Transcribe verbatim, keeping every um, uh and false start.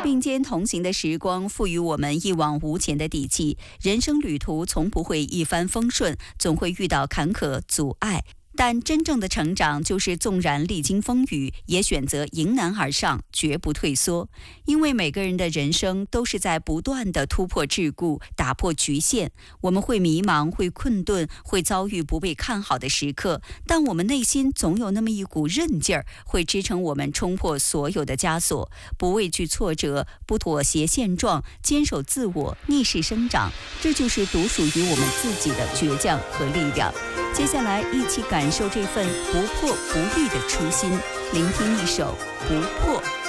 并肩同行的时光赋予我们一往无前的底气。人生旅途从不会一帆风顺，总会遇到坎坷阻碍。但真正的成长就是纵然历经风雨，也选择迎难而上，绝不退缩。因为每个人的人生都是在不断的突破桎梏，打破局限。我们会迷茫，会困顿，会遭遇不被看好的时刻，但我们内心总有那么一股韧劲儿，会支撑我们冲破所有的枷锁，不畏惧挫折，不妥协现状，坚守自我，逆势生长。这就是独属于我们自己的倔强和力量。接下来一起感受这份不破不立的初心，聆听一首《不破》。